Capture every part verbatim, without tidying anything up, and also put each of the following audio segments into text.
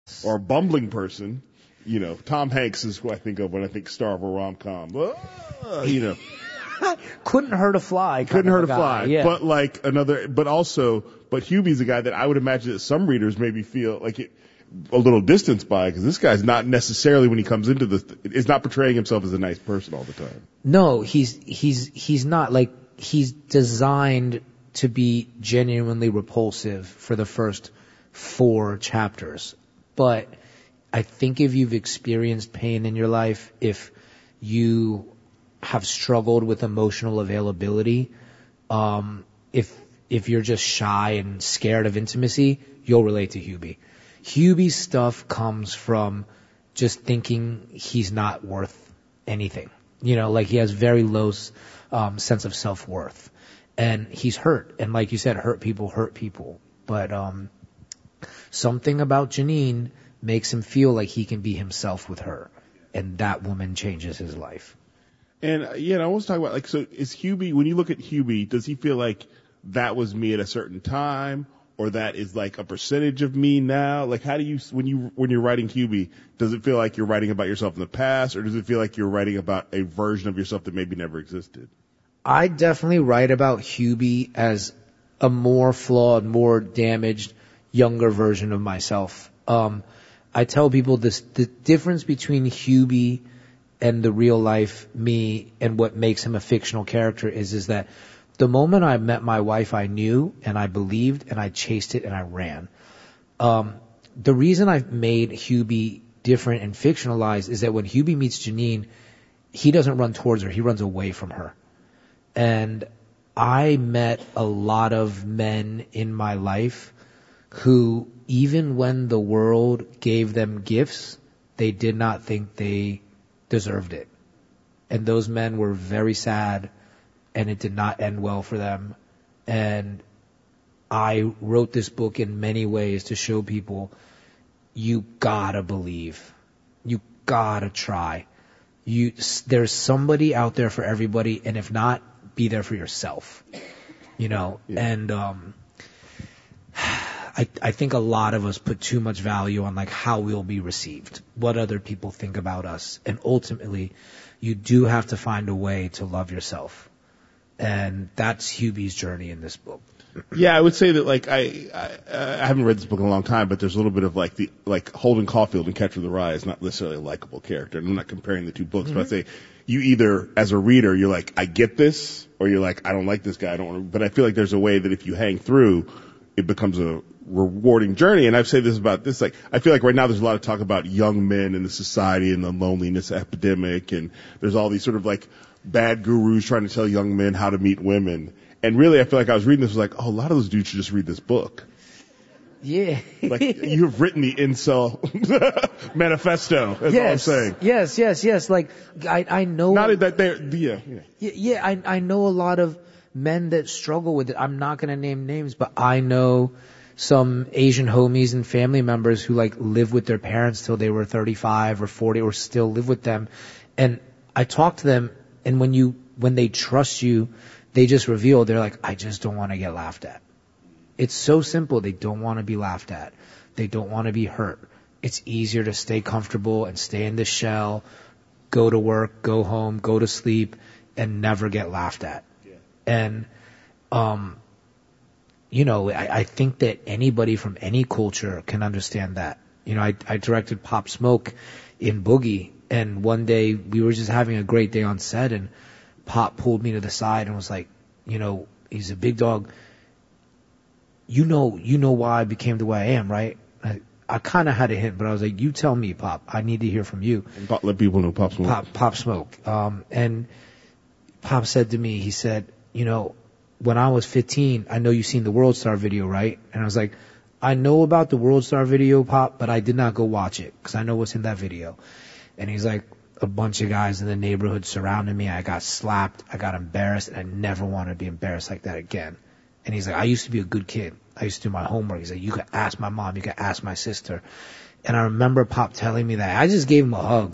or a bumbling person, you know, Tom Hanks is who I think of when I think star of a rom-com. Uh, you know. Couldn't hurt a fly. Couldn't hurt a guy. fly. Yeah. But like another, but also, but Hubie's a guy that I would imagine that some readers maybe feel like it, a little distanced by, because this guy's not necessarily, when he comes into this, is not portraying himself as a nice person all the time. No, he's, he's, he's not. Like, he's designed to be genuinely repulsive for the first four chapters. But I think if you've experienced pain in your life, if you have struggled with emotional availability, um, if if you're just shy and scared of intimacy, you'll relate to Hubie. Hubie's stuff comes from just thinking he's not worth anything. You know, like he has very low um, sense of self-worth. And he's hurt. And like you said, hurt people hurt people. But um, something about Janine makes him feel like he can be himself with her. And that woman changes his life. And, uh, yeah, I want to talk about, like, so is Hubie, when you look at Hubie, does he feel like that was me at a certain time, or that is like a percentage of me now? Like, how do you, when you, when you're writing Hubie, does it feel like you're writing about yourself in the past, or does it feel like you're writing about a version of yourself that maybe never existed? I definitely write about Hubie as a more flawed, more damaged, younger version of myself. Um, I tell people this, the difference between Hubie and the real life me and what makes him a fictional character is, is that the moment I met my wife, I knew and I believed and I chased it and I ran. Um, the reason I've made Hubie different and fictionalized is that when Hubie meets Janine, he doesn't run towards her, he runs away from her. And I met a lot of men in my life who, even when the world gave them gifts, they did not think they deserved it. And those men were very sad, and it did not end well for them. And I wrote this book in many ways to show people, you gotta believe. You gotta try. You, there's somebody out there for everybody, and if not, be there for yourself. You know, yeah. and um I, I think a lot of us put too much value on like how we'll be received, what other people think about us. And ultimately, you do have to find a way to love yourself. And that's Hubie's journey in this book. Yeah, I would say that like I, I I haven't read this book in a long time, but there's a little bit of like the like Holden Caulfield in Catcher in the Rye is not necessarily a likable character. And I'm not comparing the two books, mm-hmm. but I say you either as a reader you're like I get this, or you're like I don't like this guy. I don't want to. But I feel like there's a way that if you hang through, it becomes a rewarding journey. And I've said this about this, like, I feel like right now there's a lot of talk about young men in the society and the loneliness epidemic. And there's all these sort of like bad gurus trying to tell young men how to meet women. And really, I feel like I was reading this, was like, oh, a lot of those dudes should just read this book. Yeah. Like, you've written the incel manifesto, that's yes, all I'm saying. Yes, yes, yes. Like, I, I know. Not that they're, yeah, yeah. Yeah, yeah I, I know a lot of men that struggle with it. I'm not going to name names, but I know some Asian homies and family members who like live with their parents till they were thirty-five or forty or still live with them. And I talk to them, and when you, when they trust you, they just reveal, they're like, I just don't want to get laughed at. It's so simple. They don't want to be laughed at. They don't want to be hurt. It's easier to stay comfortable and stay in the shell, go to work, go home, go to sleep, and never get laughed at. Yeah. And, um, you know, I, I think that anybody from any culture can understand that. You know, I, I directed Pop Smoke in Boogie, and one day we were just having a great day on set, and Pop pulled me to the side and was like, you know, he's a big dog. You know, you know why I became the way I am, right? I, I kind of had a hint, but I was like, you tell me, Pop. I need to hear from you. And Pop, let people know Pop Smoke. Pop, Pop Smoke. Um, and Pop said to me, he said, you know, when I was fifteen, I know you've seen the World Star video, right? And I was like, I know about the World Star video, Pop, but I did not go watch it because I know what's in that video. And he's like, a bunch of guys in the neighborhood surrounded me. I got slapped. I got embarrassed, and I never want to be embarrassed like that again. And he's like, I used to be a good kid. I used to do my homework. He's like, you could ask my mom. You could ask my sister. And I remember Pop telling me that. I just gave him a hug.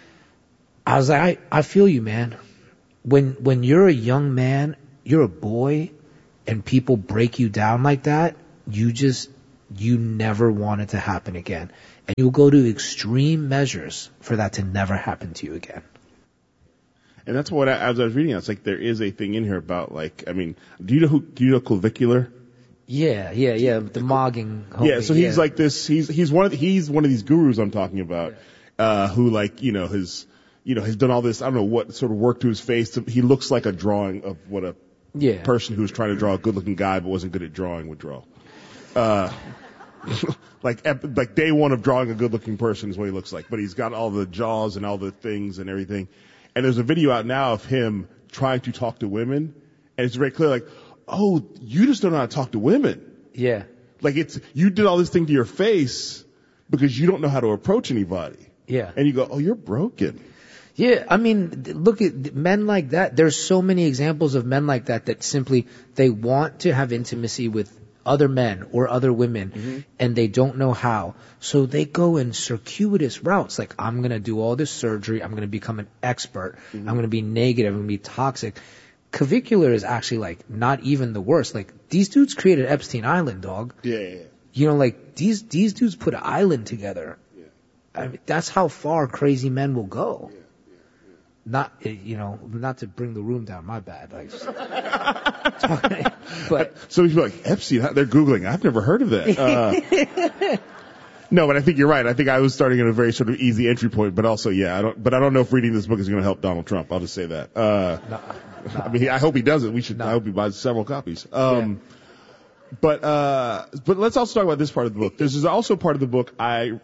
I was like, I, I feel you, man. When, when you're a young man, you're a boy, and people break you down like that, you just, you never want it to happen again. and you'll go to extreme measures for that to never happen to you again. And that's what I, as I was reading, it's like there is a thing in here about like, I mean, do you know who, do you know Clavicular? Yeah, yeah, yeah. The mogging. Homie, yeah, so he's yeah. like this. He's he's one of the, he's one of these gurus I'm talking about, uh, who like you know has you know has done all this. I don't know what sort of work to his face. To, he looks like a drawing of what a yeah. person who was trying to draw a good-looking guy but wasn't good at drawing would draw. Uh, like like day one of drawing a good-looking person is what he looks like. But he's got all the jaws and all the things and everything. And there's a video out now of him trying to talk to women, and it's very clear like. Oh, you just don't know how to talk to women. Yeah. Like it's, you did all this thing to your face because you don't know how to approach anybody. Yeah. And you go, oh, you're broken. Yeah, I mean, look at men like that. There's so many examples of men like that that simply, they want to have intimacy with other men or other women, mm-hmm. and they don't know how. So they go in circuitous routes. Like, I'm going to do all this surgery. I'm going to become an expert. Mm-hmm. I'm going to be negative. I'm going to be toxic. Clavicular is actually like not even the worst. Like these dudes created Epstein Island, dog. Yeah, yeah, yeah. You know, like these these dudes put an island together. Yeah. I mean, that's how far crazy men will go. Yeah, yeah, yeah. Not, you know, not to bring the room down. My bad. Like, just, but so people are like Epstein. They're googling. I've never heard of that. Uh, no, but I think you're right. I think I was starting at a very sort of easy entry point, but also, yeah, I don't. But I don't know if reading this book is going to help Donald Trump. I'll just say that. Uh, no. No. I mean, I hope he does it. We should. No. I hope he buys several copies. Um, yeah. But uh, but let's also talk about this part of the book. This is also part of the book. I.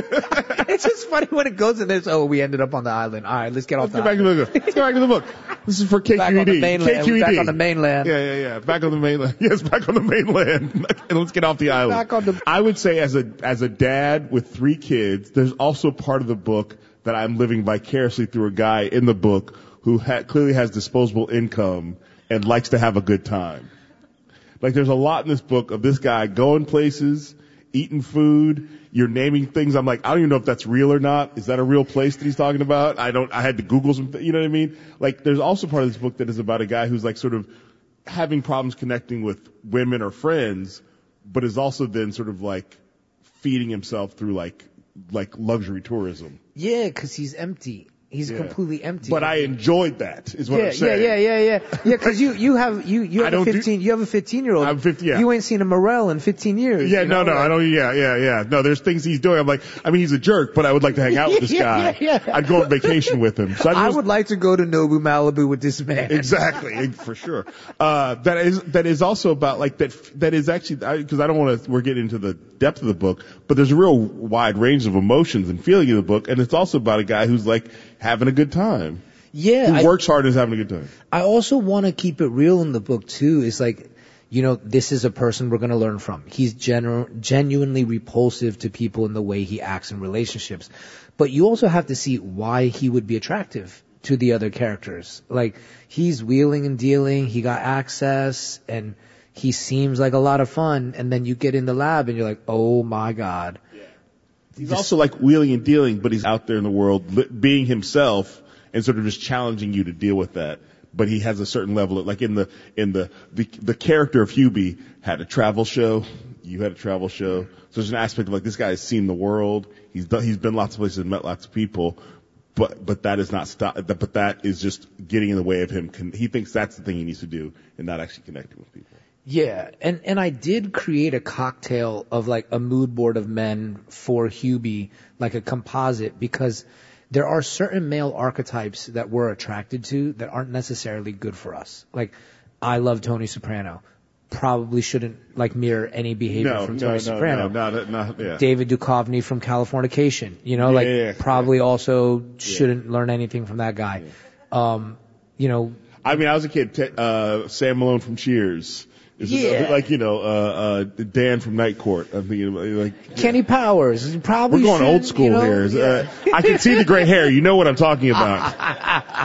It's just funny when it goes in this. Oh, we ended up on the island. All right, let's get off. Let's the get back island. to the book. Let's get back to the book. This is for K Q E D. Back on the mainland. K Q E D. Back on the mainland. Yeah, yeah, yeah. Back on the mainland. Yes, back on the mainland. And let's get off the island. Back on the. I would say, as a as a dad with three kids, there's also part of the book that I'm living vicariously through a guy in the book who ha- clearly has disposable income and likes to have a good time. Like there's a lot in this book of this guy going places, eating food, you're naming things. I'm like, I don't even know if that's real or not. Is that a real place that he's talking about? I don't, I had to Google some, th- you know what I mean? Like there's also part of this book that is about a guy who's like sort of having problems connecting with women or friends, but is also then sort of like feeding himself through like, like luxury tourism. Yeah, 'cause he's empty. He's yeah. completely empty. But I enjoyed that, is what yeah, I'm saying. Yeah, yeah, yeah, yeah. Yeah, 'cause you, you have, you, you have a fifteen, do, you have a fifteen year old. I'm fifty, yeah. You ain't seen a Morel in fifteen years. Yeah, you no, know? no, like, I don't, yeah, yeah, yeah. No, there's things he's doing. I'm like, I mean, he's a jerk, but I would like to hang out with this yeah, guy. Yeah, yeah. I'd go on vacation with him. So I just, would like to go to Nobu, Malibu with this man. Exactly, for sure. Uh, that is, that is also about like that, that is actually, because I, I don't want to, we're getting into the depth of the book, but there's a real wide range of emotions and feeling in the book, and it's also about a guy who's like having a good time. Yeah. Who I, works hard and is having a good time. I also want to keep it real in the book too. It's like, you know, this is a person we're going to learn from. He's genu- genuinely repulsive to people in the way he acts in relationships. But you also have to see why he would be attractive to the other characters. Like, he's wheeling and dealing, he got access, and he seems like a lot of fun. And then you get in the lab and you're like, oh my God. Yeah. He's Just, also like wheeling and dealing, but he's out there in the world li- being himself. And sort of just challenging you to deal with that. But he has a certain level of, like in the, in the, the, the character of Hubie had a travel show. You had a travel show. So there's an aspect of like, this guy has seen the world. He's done, he's been lots of places and met lots of people. But, but that is not stop, but that is just getting in the way of him. He thinks that's the thing he needs to do and not actually connecting with people. Yeah. And, and I did create a cocktail of like a mood board of men for Hubie, like a composite, because there are certain male archetypes that we're attracted to that aren't necessarily good for us. Like, I love Tony Soprano. Probably shouldn't, like, mirror any behavior no, from no, Tony no, Soprano. No, no, no, yeah. David Duchovny from Californication. You know, yeah, like, yeah, yeah, probably yeah. also shouldn't yeah. learn anything from that guy. Yeah. Um, you know. I mean, I was a kid, t- uh, Sam Malone from Cheers. Is yeah. It, like, you know, uh, uh, Dan from Night Court. I'm thinking, like. Kenny yeah. Powers. Probably We're going should, old school you know, here. Yeah. Uh, I can see the gray hair. You know what I'm talking about. yeah.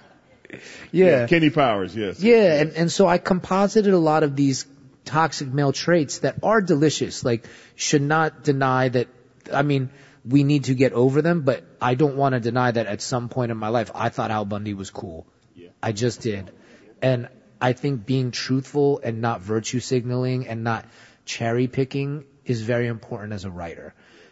yeah. Kenny Powers, yes. Yeah, yes. And, and so I composited a lot of these toxic male traits that are delicious. Like, should not deny that, I mean, we need to get over them, but I don't want to deny that at some point in my life, I thought Al Bundy was cool. Yeah. I just did. And I think being truthful and not virtue signaling and not cherry picking is very important as a writer.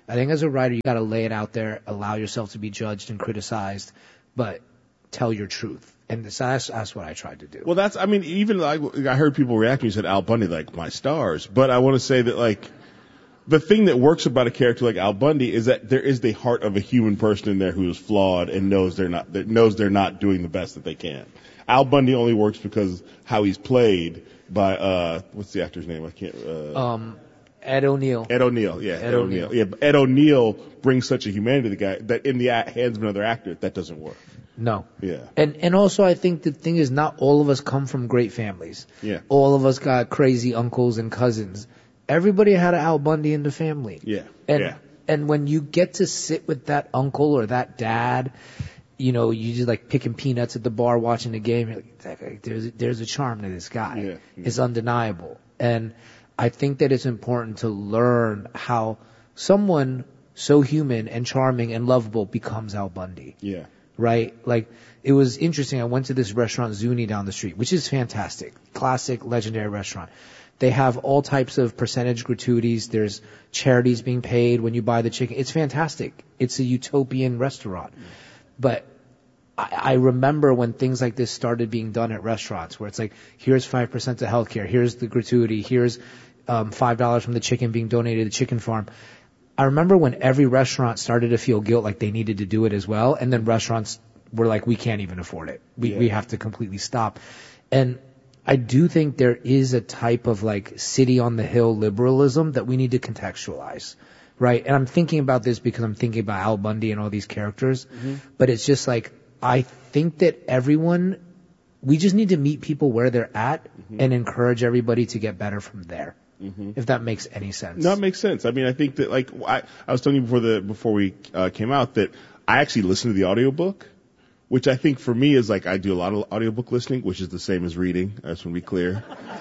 I think as a writer, you got to lay it out there, allow yourself to be judged and criticized, but tell your truth. And this, that's, that's what I tried to do. Well, that's, I mean, even like, I heard people reacting, you said Al Bundy, like, my stars. But I want to say that, like, the thing that works about a character like Al Bundy is that there is the heart of a human person in there who is flawed and knows they're not, that knows they're not doing the best that they can. Al Bundy only works because how he's played by, uh, what's the actor's name? I can't, uh, um, Ed O'Neill. Ed O'Neill, yeah. Ed, Ed O'Neill. O'Neill. Yeah, but Ed O'Neill brings such a humanity to the guy that in the hands of another actor, that doesn't work. No. Yeah. And and also I think the thing is not all of us come from great families. Yeah. All of us got crazy uncles and cousins. Everybody had an Al Bundy in the family. Yeah. And yeah. and when you get to sit with that uncle or that dad, you know, you just like picking peanuts at the bar watching the game, you're like, there's there's a charm to this guy. Yeah. Yeah. It's undeniable. And I think that it's important to learn how someone so human and charming and lovable becomes Al Bundy. Yeah. Right? Like, it was interesting. I went to this restaurant, Zuni, down the street, which is fantastic. Classic, legendary restaurant. They have all types of percentage gratuities. There's charities being paid when you buy the chicken. It's fantastic. It's a utopian restaurant. But I, I remember when things like this started being done at restaurants, where it's like, here's five percent to healthcare, here's the gratuity, here's um, five dollars from the chicken being donated to the chicken farm. I remember when every restaurant started to feel guilt like they needed to do it as well, and then restaurants were like, we can't even afford it. We yeah. we have to completely stop. And I do think there is a type of like city on the hill liberalism that we need to contextualize, right? And I'm thinking about this because I'm thinking about Al Bundy and all these characters, mm-hmm. but it's just like, I think that everyone, we just need to meet people where they're at mm-hmm. and encourage everybody to get better from there. Mm-hmm. If that makes any sense. No, it makes sense. I mean, I think that, like, I, I was telling you before the before we uh, came out that I actually listened to the audiobook, which I think for me is like I do a lot of audiobook listening, which is the same as reading. I just want to be clear.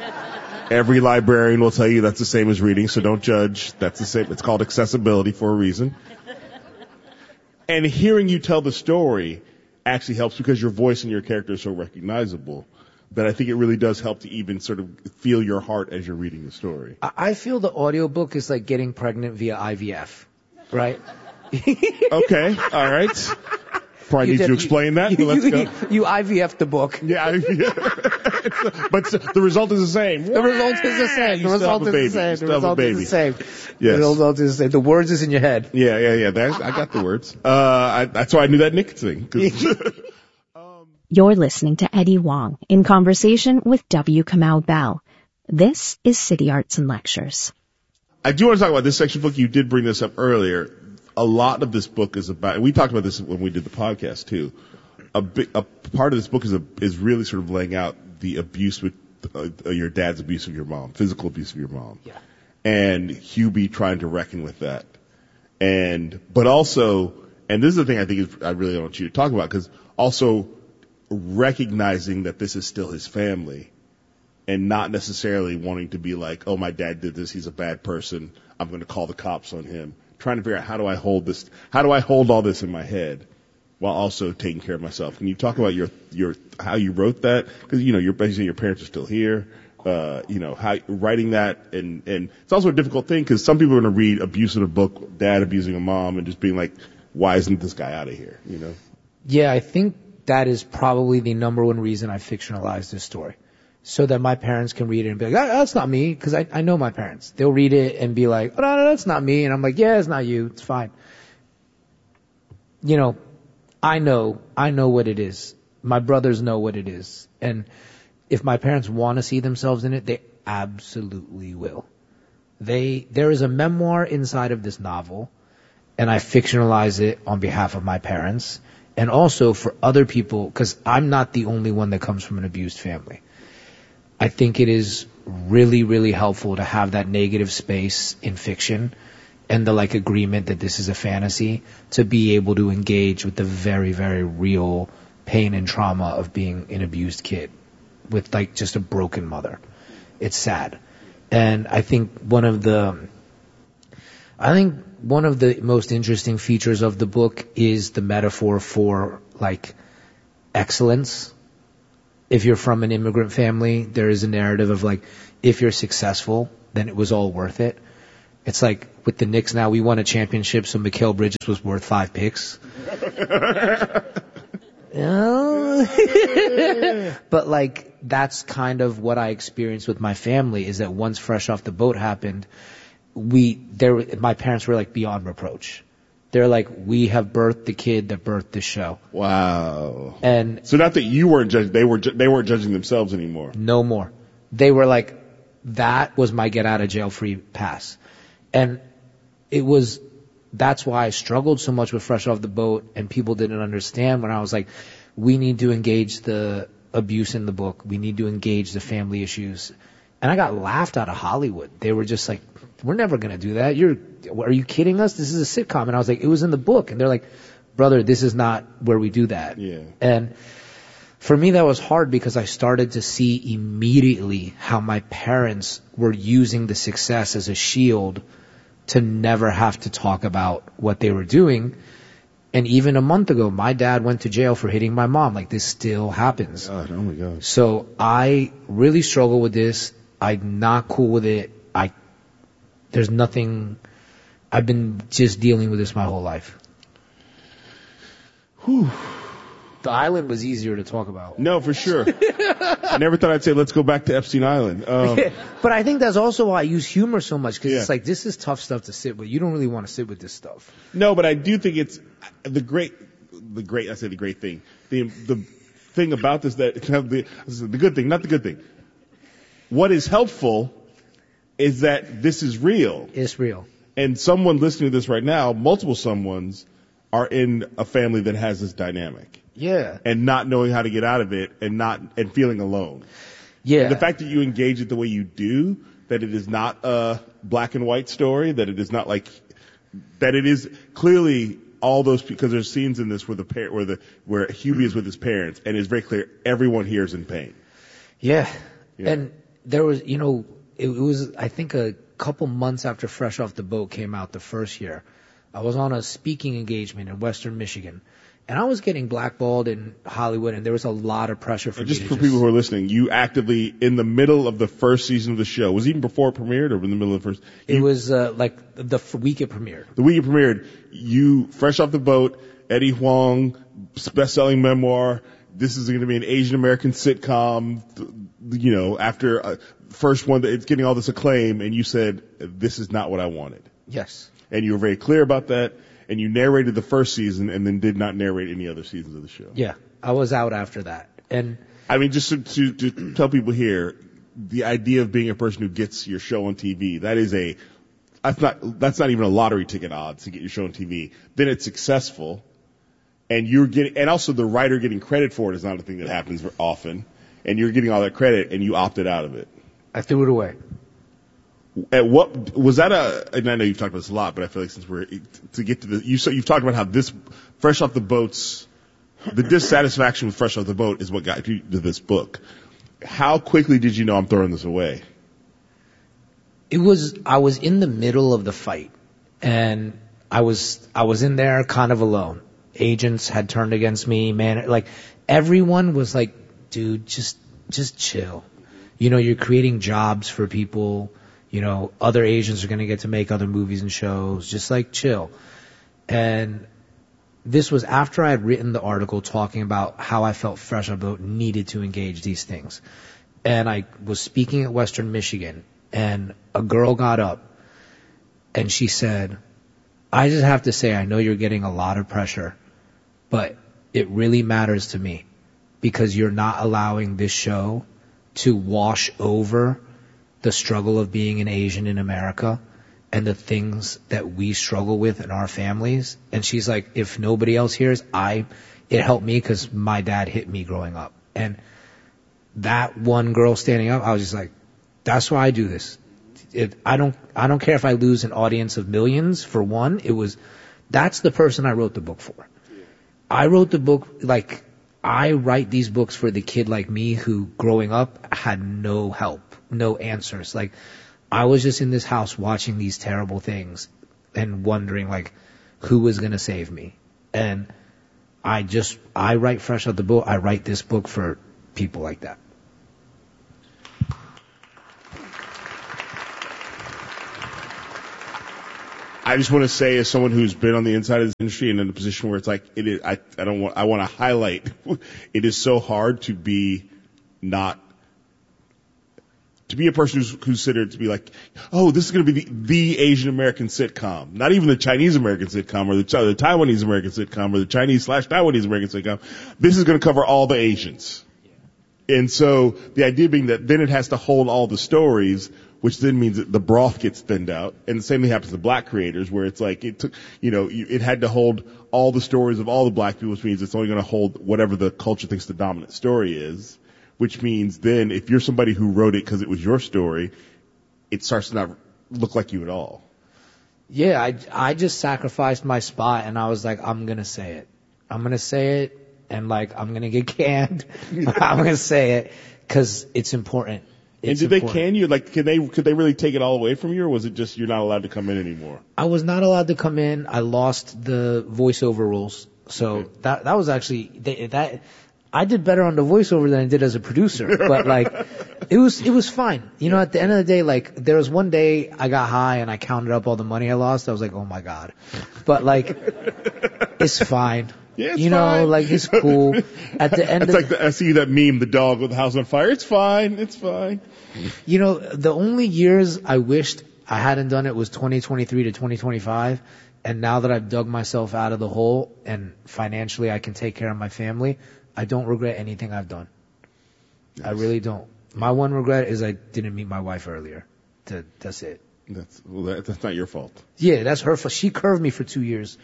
Every librarian will tell you that's the same as reading, so don't judge. That's the same. It's called accessibility for a reason. And hearing you tell the story actually helps because your voice and your character is so recognizable. That I think it really does help to even sort of feel your heart as you're reading the story. I feel the audiobook is like getting pregnant via I V F, right? Okay, all right. Probably you need did, to explain you, that. You, Let's you, go. You, you I V F'd the book. Yeah, I V F. But the result is the same. The result is the same. The result is the same. The result is the same. Yes. The result is the same. The words is in your head. Yeah, yeah, yeah. That, I got the words. Uh, I, that's why I knew that Nick thing. You're listening to Eddie Wong in conversation with W. Kamau Bell. This is City Arts and Lectures. I do want to talk about this section book. You did bring this up earlier. A lot of this book is about, and we talked about this when we did the podcast too. A big, a part of this book is a, is really sort of laying out the abuse with uh, your dad's abuse of your mom, physical abuse of your mom. Yeah. And Hubie trying to reckon with that. And, but also, and this is the thing I think is, I really want you to talk about, because also recognizing that this is still his family and not necessarily wanting to be like, oh, my dad did this, he's a bad person, I'm going to call the cops on him. Trying to figure out how do I hold this, how do I hold all this in my head while also taking care of myself. Can you talk about your, your, how you wrote that? Because, you know, you're basically, your parents are still here. Uh, you know, how, writing that, and, and it's also a difficult thing because some people are going to read abuse in a book, dad abusing a mom, and just being like, why isn't this guy out of here, you know? Yeah, I think that is probably the number one reason I fictionalized this story. So that my parents can read it and be like, oh, that's not me, because I, I know my parents. They'll read it and be like, oh, no, no, that's not me. And I'm like, yeah, it's not you. It's fine. You know, I know, I know what it is. My brothers know what it is. And if my parents want to see themselves in it, they absolutely will. They, there is a memoir inside of this novel, and I fictionalize it on behalf of my parents and also for other people, because I'm not the only one that comes from an abused family. I think it is really, really helpful to have that negative space in fiction and the like agreement that this is a fantasy to be able to engage with the very, very real pain and trauma of being an abused kid with like just a broken mother. It's sad. And I think one of the, I think one of the most interesting features of the book is the metaphor for like excellence. If you're from an immigrant family, there is a narrative of like, if you're successful, then it was all worth it. It's like with the Knicks now, we won a championship, so Mikal Bridges was worth five picks. But like, that's kind of what I experienced with my family, is that once Fresh Off the Boat happened, we, there, my parents were like beyond reproach. They're like, we have birthed the kid that birthed this show. Wow. And so not that you weren't judging, they were, ju- they weren't judging themselves anymore. No more. They were like, that was my get out of jail free pass. And it was, that's why I struggled so much with Fresh Off the Boat, and people didn't understand when I was like, we need to engage the abuse in the book. We need to engage the family issues. And I got laughed out of Hollywood. They were just like, we're never going to do that. You're, are you kidding us? This is a sitcom. And I was like, it was in the book. And they're like, brother, this is not where we do that. Yeah. And for me, that was hard because I started to see immediately how my parents were using the success as a shield to never have to talk about what they were doing. And even a month ago, my dad went to jail for hitting my mom. Like, this still happens. God, oh my God. So I really struggle with this. I'm not cool with it. I, there's nothing, I've been just dealing with this my whole life. Whew. The island was easier to talk about. No, for sure. I never thought I'd say, let's go back to Epstein Island. Um, but I think that's also why I use humor so much, because yeah. it's like, this is tough stuff to sit with. You don't really want to sit with this stuff. No, but I do think it's the great, the great, I say the great thing. The, the thing about this, that the, the good thing, not the good thing. What is helpful is that this is real. It's real. And someone listening to this right now, multiple someones, are in a family that has this dynamic. Yeah. And not knowing how to get out of it, and not, and feeling alone. Yeah. And the fact that you engage it the way you do, that it is not a black and white story, that it is not like, that it is clearly all those, because there's scenes in this where the par- where the, where Hubie is with his parents, and it's very clear everyone here is in pain. Yeah. Yeah. And there was, you know, it, it was, I think a couple months after Fresh Off the Boat came out the first year, I was on a speaking engagement in Western Michigan. And I was getting blackballed in Hollywood, and there was a lot of pressure for and me just to for just, people who are listening, you actively, in the middle of the first season of the show, was it even before it premiered or in the middle of the first? It you, was uh, like the f- week it premiered. The week it premiered, you, Fresh Off the Boat, Eddie Huang, best-selling memoir, this is going to be an Asian American sitcom, you know, after uh, first one that it's getting all this acclaim, and you said, this is not what I wanted. Yes. And you were very clear about that. And you narrated the first season and then did not narrate any other seasons of the show. Yeah, I was out after that. And I mean, just to, to, to tell people here, the idea of being a person who gets your show on T V, that is a, that's not, that's not even a lottery ticket odds to get your show on T V. Then it's successful, and you're getting, and also the writer getting credit for it is not a thing that happens very often. And you're getting all that credit, and you opted out of it. I threw it away. At what was that a? And I know you've talked about this a lot, but I feel like since we're to get to the, you so you've talked about how this Fresh Off the Boat's the dissatisfaction with Fresh Off the Boat is what got you to this book. How quickly did you know I'm throwing this away? It was I was in the middle of the fight, and I was I was in there kind of alone. Agents had turned against me, man. Like everyone was like, dude, just just chill. You know, you're creating jobs for people. You know, other Asians are going to get to make other movies and shows. Just like chill. And this was after I had written the article talking about how I felt Fresh Off the Boat needed to engage these things. And I was speaking at Western Michigan, and a girl got up and she said, I just have to say, I know you're getting a lot of pressure, but it really matters to me because you're not allowing this show to wash over the struggle of being an Asian in America and the things that we struggle with in our families. And she's like, if nobody else hears, I, it helped me because my dad hit me growing up. And that one girl standing up, I was just like, that's why I do this. It, I don't, I don't care if I lose an audience of millions for one. It was, that's the person I wrote the book for. I wrote the book, like, I write these books for the kid like me who growing up had no help. No answers. Like, I was just in this house watching these terrible things and wondering, like, who was going to save me? And I just, I write Fresh Off the Boat. I write this book for people like that. I just want to say, as someone who's been on the inside of this industry and in a position where it's like, it is, I, I don't want, I want to highlight, it is so hard to be not, to be a person who's considered to be like, oh, this is going to be the, the Asian American sitcom, not even the Chinese American sitcom or the, the Taiwanese American sitcom or the Chinese slash Taiwanese American sitcom. This is going to cover all the Asians. And so the idea being that then it has to hold all the stories, which then means that the broth gets thinned out. And the same thing happens to black creators, where it's like it took, you know, it had to hold all the stories of all the black people, which means it's only going to hold whatever the culture thinks the dominant story is, which means then if you're somebody who wrote it because it was your story, it starts to not look like you at all. Yeah, I, I just sacrificed my spot, and I was like, I'm going to say it. I'm going to say it, and like, I'm going to get canned. I'm going to say it because it's important. It's and did important. they can you? Like, could they could they really take it all away from you, or was it just you're not allowed to come in anymore? I was not allowed to come in. I lost the voiceover rules, so okay. that that was actually they, that. I did better on the voiceover than I did as a producer, but like, it was it was fine. You know, at the end of the day, like, there was one day I got high and I counted up all the money I lost. I was like, oh my god, but like, it's fine. Yeah, it's you know, fine. like, it's cool. At the end, it's of like the, I see that meme, the dog with the house on fire. It's fine. It's fine. You know, the only years I wished I hadn't done it was twenty twenty-three to twenty twenty-five. And now that I've dug myself out of the hole and financially I can take care of my family, I don't regret anything I've done. Nice. I really don't. My one regret is I didn't meet my wife earlier. That's it. That's well, that, that's not your fault. Yeah, that's her fault. She curved me for two years.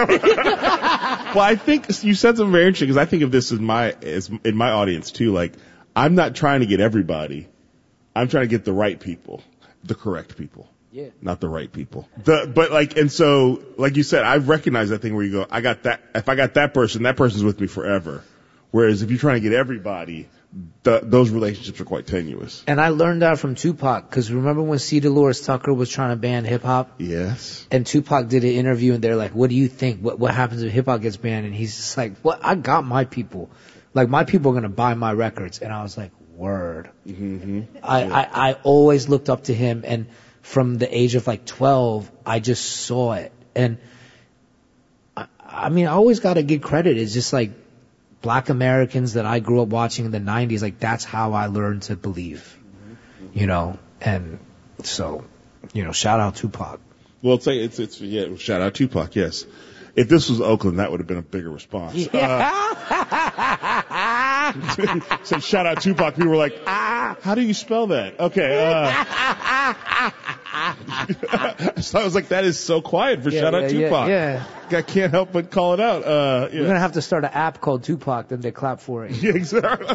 Well, I think you said something very interesting, because I think of this as my as in my audience too. Like, I'm not trying to get everybody. I'm trying to get the right people, the correct people. Yeah. Not the right people. The, but like, and so, like you said, I've recognized that thing where you go, I got that, if I got that person, that person's with me forever. Whereas if you're trying to get everybody, the, those relationships are quite tenuous. And I learned that from Tupac, because remember when C. Dolores Tucker was trying to ban hip hop? Yes. And Tupac did an interview and they're like, what do you think? What, what happens if hip hop gets banned? And he's just like, what? I got my people. Like, my people are going to buy my records. And I was like, word. Mm-hmm. I, yeah. I, I always looked up to him, and from the age of like twelve, I just saw it. And I, I mean, I always got to give credit. It's just like Black Americans that I grew up watching in the nineties, like, that's how I learned to believe, you know? And so, you know, shout out Tupac. Well, it's like, it's, it's, yeah, shout out Tupac, yes. If this was Oakland, that would have been a bigger response. Yeah. Uh, so shout out Tupac. People were like, ah, how do you spell that? Okay. Uh, so I was like, that is so quiet for yeah, shout yeah, out Tupac. Yeah, yeah. I can't help but call it out. Uh, yeah. We're going to have to start an app called Tupac, then they clap for it. Yeah, exactly.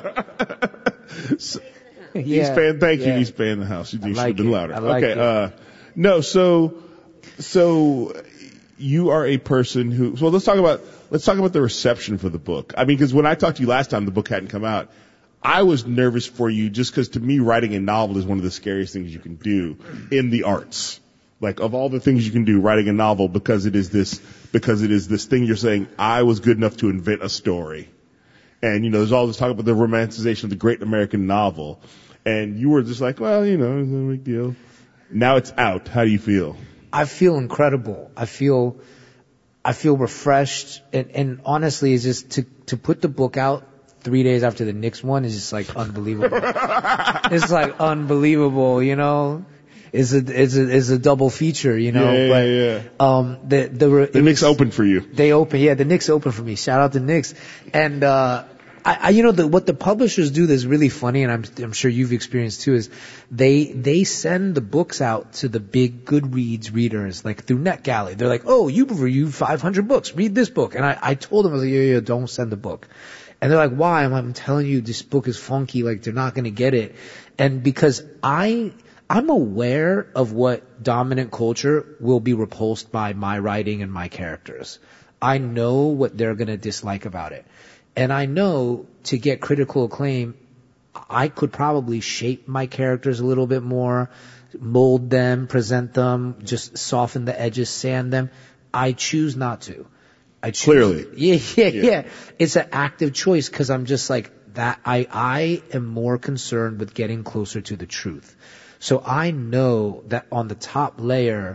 so, yeah, he's paying, thank yeah. you. He's paying the house. You, you like should have been it. louder. I like okay. it. Uh, no, so, so you are a person who, so let's talk about, let's talk about the reception for the book. I mean, because when I talked to you last time, the book hadn't come out. I was nervous for you just because, to me, writing a novel is one of the scariest things you can do in the arts. Like, of all the things you can do, writing a novel, because it is this, because it is this thing you're saying, I was good enough to invent a story. And, you know, there's all this talk about the romanticization of the great American novel. And you were just like, well, you know, it's no big deal. Now it's out. How do you feel? I feel incredible. I feel, I feel refreshed. And, and honestly, it's just to, to put the book out three days after the Knicks one is just like unbelievable. It's like unbelievable, you know? It's a, it's a, it's a double feature, you know? Yeah, but, yeah, yeah. Um, the, the, the Knicks open for you. They open, yeah, the Knicks open for me. Shout out to Knicks. And, uh, I, I, you know, the, what the publishers do that's really funny, and I'm, I'm sure you've experienced too, is they, they send the books out to the big Goodreads readers, like through NetGalley. They're like, oh, you've reviewed five hundred books. Read this book. And I, I told them, I was like, yeah, yeah, don't send the book. And they're like, why? I'm, I'm telling you, this book is funky. Like, they're not going to get it. And because I, I'm aware of what dominant culture will be repulsed by my writing and my characters. I know what they're going to dislike about it. And I know to get critical acclaim, I could probably shape my characters a little bit more, mold them, present them, just soften the edges, sand them. I choose not to. I choose, Clearly. Yeah, yeah, Yeah. yeah. It's an active choice because I'm just like that. I, I am more concerned with getting closer to the truth. So I know that on the top layer,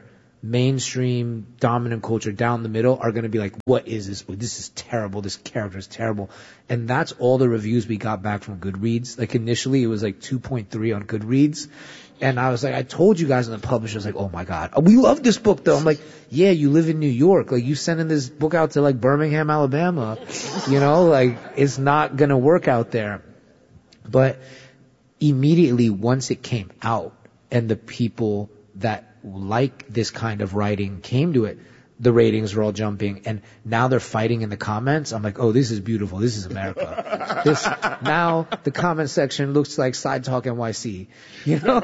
mainstream dominant culture down the middle are going to be like, what is this book? This is terrible. This character is terrible. And that's all the reviews we got back from Goodreads. Like initially it was like two point three on Goodreads. And I was like, I told you guys, and the publisher was like, oh my God, we love this book though. I'm like, yeah, you live in New York. Like you sending this book out to like Birmingham, Alabama, you know, like it's not going to work out there. But immediately once it came out and the people that like this kind of writing came to it, the ratings were all jumping, and now they're fighting in the comments. I'm like, oh, this is beautiful. This is America. This, now the comment section looks like Side Talk N Y C, you know?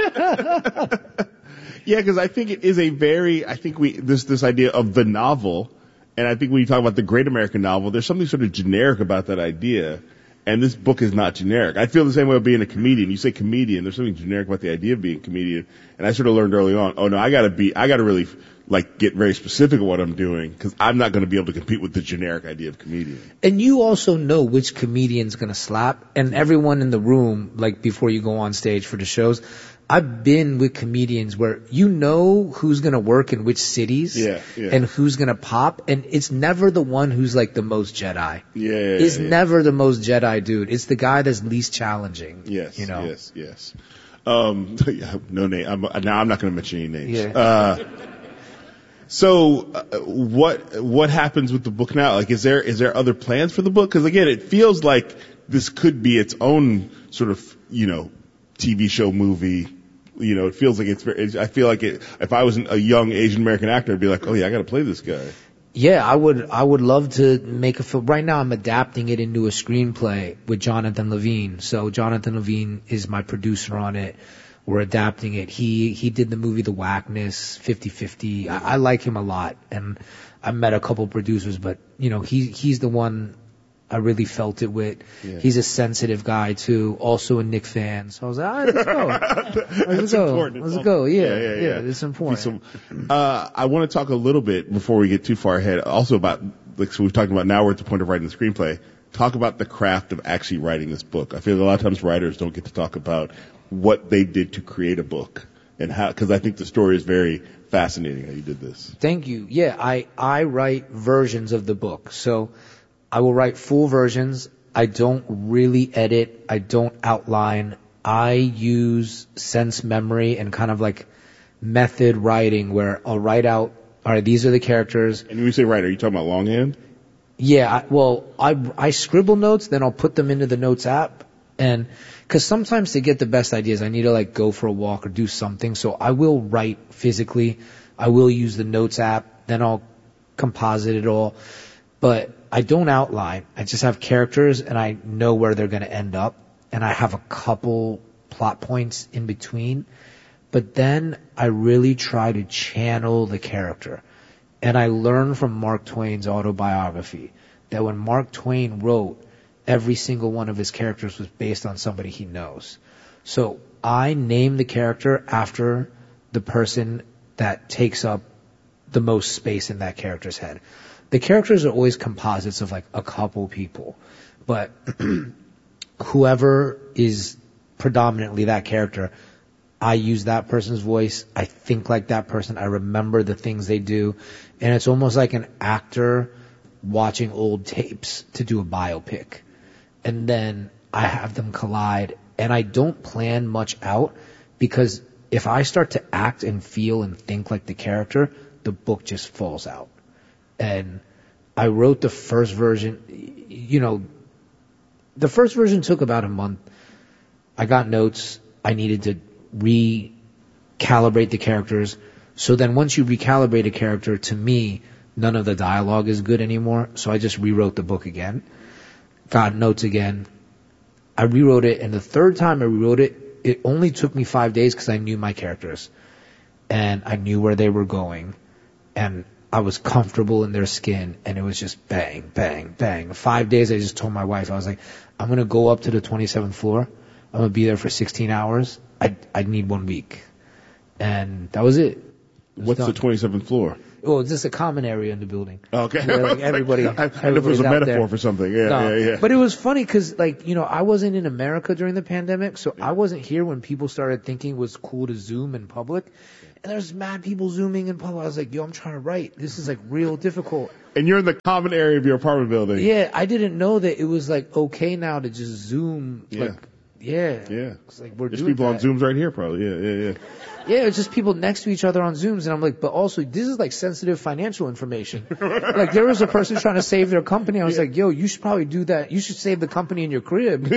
Yeah, because I think it is a very, I think we, this, this idea of the novel, and I think when you talk about the great American novel, there's something sort of generic about that idea. And this book is not generic. I feel the same way about being a comedian. You say comedian, there's something generic about the idea of being a comedian. And I sort of learned early on, oh no, I gotta be, I gotta really, like, get very specific at what I'm doing, because I'm not gonna be able to compete with the generic idea of comedian. And you also know which comedian's gonna slap, and everyone in the room, like, before you go on stage for the shows, I've been with comedians where you know who's gonna work in which cities, yeah, yeah. and who's gonna pop, and it's never the one who's like the most Jedi. Yeah, yeah It's yeah. never the most Jedi dude. It's the guy that's least challenging. Yes, you know? yes, yes. Um, no name. I'm, now I'm not gonna mention any names. Yeah. Uh, so, uh, what what happens with the book now? Like, is there is there other plans for the book? Because again, it feels like this could be its own sort of, you know, T V show, movie. You know, it feels like it's very, I feel like it, if I was a young Asian American actor, I'd be like, oh yeah, I gotta play this guy. Yeah, I would, I would love to make a film. Right now I'm adapting it into a screenplay with Jonathan Levine. So Jonathan Levine is my producer on it. We're adapting it. He, he did the movie The Whackness, fifty fifty. I, I like him a lot. And I met a couple producers, but you know, he, he's the one I really felt it with. Yeah. He's a sensitive guy too, also a Knick fan. So I was like, all right, let's go. Let's That's go. important. Let's It's go. Yeah, yeah, yeah, yeah, yeah. it's important. So, uh, I want to talk a little bit before we get too far ahead, also about, like, so we've talked about now we're at the point of writing the screenplay. Talk about the craft of actually writing this book. I feel a lot of times writers don't get to talk about what they did to create a book and how, because I think the story is very fascinating how you did this. Thank you. Yeah, I, I write versions of the book. So I will write full versions. I don't really edit. I don't outline. I use sense memory and kind of like method writing where I'll write out, all right, these are the characters. And when you say write, are you talking about longhand? Yeah, I, well, I, I scribble notes, then I'll put them into the notes app. And, cause sometimes to get the best ideas, I need to like go for a walk or do something. So I will write physically. I will use the notes app. Then I'll composite it all. But I don't outline. I just have characters and I know where they're going to end up. And I have a couple plot points in between. But then I really try to channel the character. And I learned from Mark Twain's autobiography that when Mark Twain wrote, every single one of his characters was based on somebody he knows. So I name the character after the person that takes up the most space in that character's head. The characters are always composites of like a couple people, but whoever is predominantly that character, I use that person's voice. I think like that person. I remember the things they do. And it's almost like an actor watching old tapes to do a biopic. And then I have them collide, and I don't plan much out, because if I start to act and feel and think like the character, the book just falls out. And I wrote the first version, you know, the first version took about a month. I got notes. I needed to recalibrate the characters. So then once you recalibrate a character, to me, none of the dialogue is good anymore. So I just rewrote the book again. Got notes again. I rewrote it, and the third time I rewrote it, it only took me five days because I knew my characters. And I knew where they were going. And I was comfortable in their skin, and it was just bang, bang, bang. Five days, I just told my wife, I was like, I'm going to go up to the twenty-seventh floor. I'm going to be there for sixteen hours. I I need one week. And that was it. it was What's done. the twenty-seventh floor? Well, it's just a common area in the building. Okay. Where, like, everybody, I, I know if it was a metaphor there. for something. Yeah, no, yeah, yeah. But it was funny because, like, you know, I wasn't in America during the pandemic, so I wasn't here when people started thinking it was cool to Zoom in public. And there's mad people zooming and blah, blah. I was like, yo, I'm trying to write. This is like real difficult. And you're in the common area of your apartment building. Yeah, I didn't know that it was like okay now to just zoom. Yeah. Like, yeah. Yeah. It's like we're There's doing people that. on Zooms right here probably. Yeah, yeah, yeah. Yeah, it's just people next to each other on Zooms. And I'm like, but also this is like sensitive financial information. Like there was a person trying to save their company. I was Yeah. like, yo, you should probably do that. You should save the company in your crib.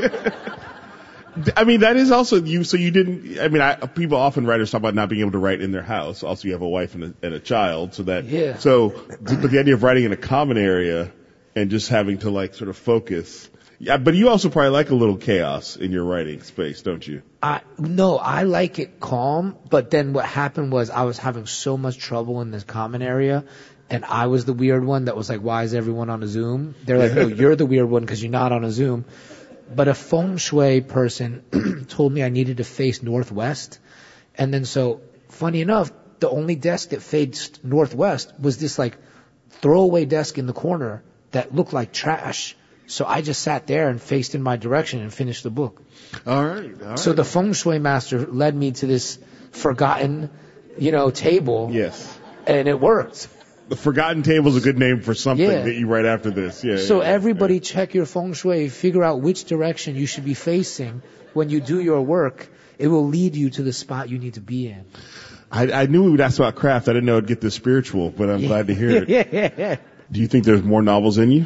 I mean, that is also you. So you didn't. I mean, I, people often writers talk about not being able to write in their house. Also, you have a wife and a, and a child, so that. Yeah. So, but the idea of writing in a common area and just having to like sort of focus. Yeah, but you also probably like a little chaos in your writing space, don't you? I, no, I like it calm. But then what happened was I was having so much trouble in this common area. And I was the weird one that was like, why is everyone on a Zoom? They're like, no, you're the weird one because you're not on a Zoom. But a feng shui person told me I needed to face northwest. And then so, funny enough, the only desk that faced northwest was this like throwaway desk in the corner that looked like trash. So I just sat there and faced in my direction and finished the book. All right. All right. So the feng shui master led me to this forgotten, you know, table. Yes. And it worked. The Forgotten Table is a good name for something Yeah. that you write after this. Yeah. So yeah, everybody yeah. check your feng shui, figure out which direction you should be facing when you do your work. It will lead you to the spot you need to be in. I, I knew we would ask about craft. I didn't know it'd get this spiritual, but I'm glad to hear it. Yeah, yeah, yeah. Do you think there's more novels in you?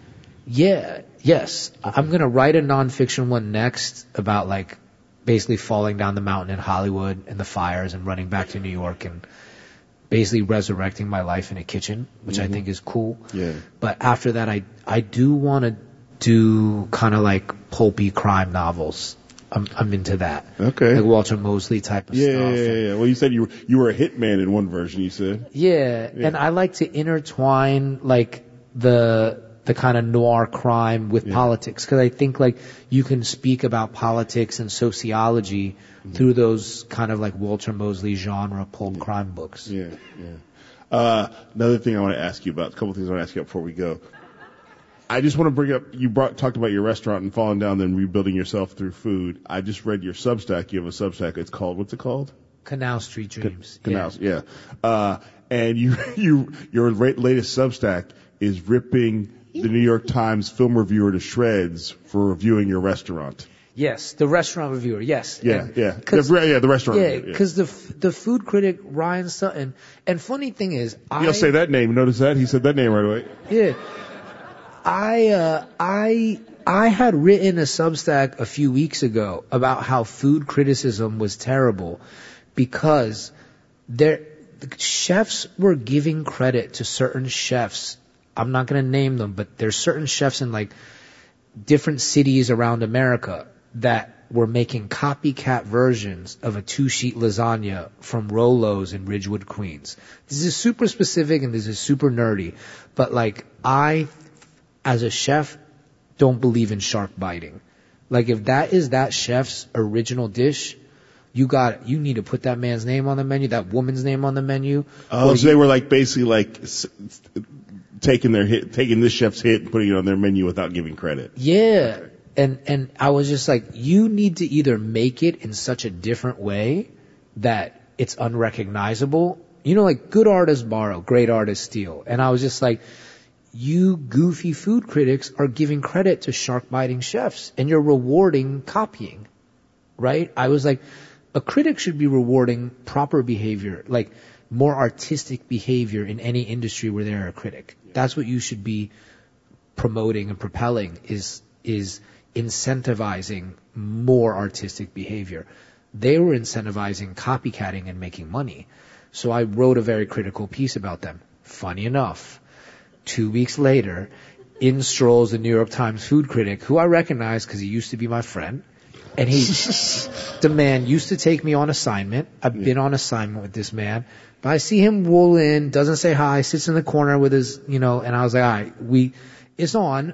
Yeah, yes. I'm going to write a nonfiction one next about like basically falling down the mountain in Hollywood and the fires and running back to New York and basically resurrecting my life in a kitchen, which Mm-hmm. I think is cool. Yeah. But after that, I I do want to do kind of like pulpy crime novels. I'm I'm into that. Okay. Like Walter Mosley type of Yeah, stuff. yeah, yeah, yeah. Well, you said you were, you were a hitman in one version, you said. Yeah, Yeah. and I like to intertwine like the the kind of noir crime with Yeah. politics because I think like you can speak about politics and sociology Mm-hmm. through those kind of like Walter Mosley genre pulp crime books. Yeah, yeah. Uh, another thing I want to ask you about, a couple things I want to ask you about before we go. I just want to bring up, you brought, talked about your restaurant and falling down, then rebuilding yourself through food. I just read your Substack. You have a Substack. It's called, what's it called? Canal Street Dreams. Canals, yeah. Uh, and you, you, your ra- latest Substack is ripping the New York Times film reviewer to shreds for reviewing your restaurant. Yes, the restaurant reviewer. Yes. Yeah, And- yeah. 'cause- The, yeah, the restaurant Yeah, reviewer. Yeah. because the f- the food critic Ryan Sutton. And funny thing is, I You'll say that name. Notice that? He said that name right away. Yeah. I uh I I had written a Substack a few weeks ago about how food criticism was terrible because there the chefs were giving credit to certain chefs. I'm not going to name them, but there's certain chefs in like different cities around America that were making copycat versions of a two-sheet lasagna from Rolo's in Ridgewood, Queens. This is super specific and this is super nerdy, but like I, as a chef, don't believe in shark biting. Like if that is that chef's original dish, you got you need to put that man's name on the menu, that woman's name on the menu. Oh, or so they were like basically like s- s- taking their hit, taking this chef's hit and putting it on their menu without giving credit. Yeah. And and I was just like, you need to either make it in such a different way that it's unrecognizable. You know, like good artists borrow, great artists steal. And I was just like, you goofy food critics are giving credit to shark biting chefs and you're rewarding copying. Right? I was like, a critic should be rewarding proper behavior, like more artistic behavior in any industry where they're a critic. That's what you should be promoting and propelling is is incentivizing more artistic behavior. They were incentivizing copycatting and making money. So I wrote a very critical piece about them. Funny enough, two weeks later, in strolls the New York Times food critic, who I recognize because he used to be my friend. And he, the man used to take me on assignment. I've been on assignment with this man. But I see him wool in, doesn't say hi, sits in the corner with his, you know, and I was like, all right, we, it's on.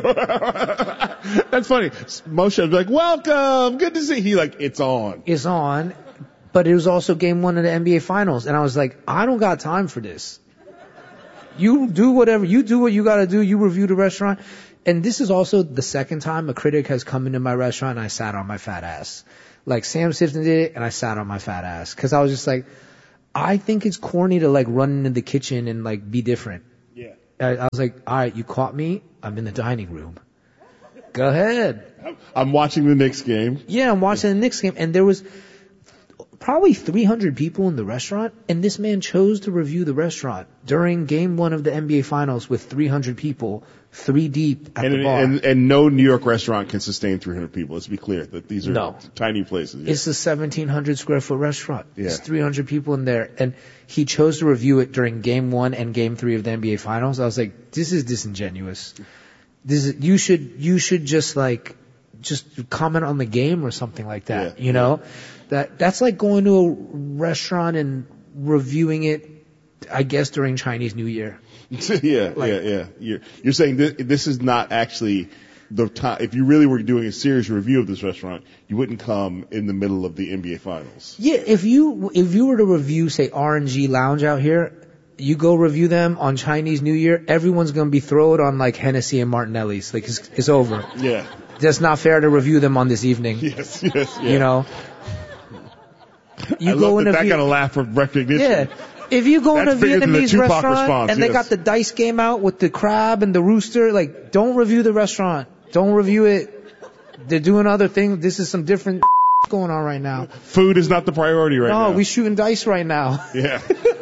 That's funny. Moshe was like, welcome, good to see you. He like, it's on. It's on. But it was also game one of the N B A finals. And I was like, I don't got time for this. You do whatever, you do what you gotta do, you review the restaurant. And this is also the second time a critic has come into my restaurant and I sat on my fat ass. Like Sam Sifton did it and I sat on my fat ass. Cause I was just like, I think it's corny to like run into the kitchen and like be different. Yeah. I, I was like, all right, you caught me. I'm in the dining room. Go ahead. I'm watching the Knicks game. Yeah, I'm watching the Knicks game, and there was probably three hundred people in the restaurant, and this man chose to review the restaurant during game one of the N B A Finals with three hundred people, three deep at and, the bar. And, and no New York restaurant can sustain three hundred people. Let's be clear that these are No. tiny places. Yeah. It's a seventeen hundred square foot restaurant. Yeah. There's three hundred people in there, and he chose to review it during game one and game three of the N B A Finals. I was like, this is disingenuous. This is, you should, you should just like, just comment on the game or something like that. Yeah. You know, that, that's like going to a restaurant and reviewing it, I guess, during Chinese New Year. yeah, Like- yeah, yeah. You're, you're saying this, this is not actually the time. If you really were doing a serious review of this restaurant, you wouldn't come in the middle of the N B A Finals. Yeah, if you, if you were to review, say, R and G Lounge out here, you go review them on Chinese New Year, everyone's gonna be thrown on like Hennessy and Martinelli's. Like, it's, it's over. Yeah. That's not fair to review them on this evening. Yes, yes, yeah. You know? You I go love in that, a that Viet- kind of laugh of recognition. Yeah. If you go in a That's bigger than the Vietnamese Tupac restaurant response, and they yes. got the dice game out with the crab and the rooster, like, don't review the restaurant. Don't review it. They're doing other things. This is some different going on right now. Food is not the priority right now. No, we shooting dice right now. Yeah.